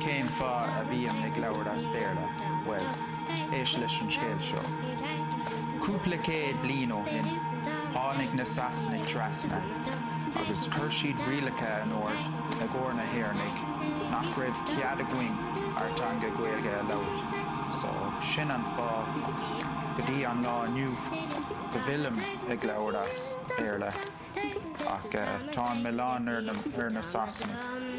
Céim fá a bhíam ag leabhar as béarla, well, éis leis an scéal seo. Cúpla céad bliain ó shin, tháinig na Sassanach trasna, agus chuir siad rialacha an ord na gcóirna Héarnig nach raibh cead a gcuing ar teanga Gaeilge a labhairt. So sin an fá go dtí an lá inniu go bhfuilm ag leabhar as béarla ach tá an Milan ar na Sassanach.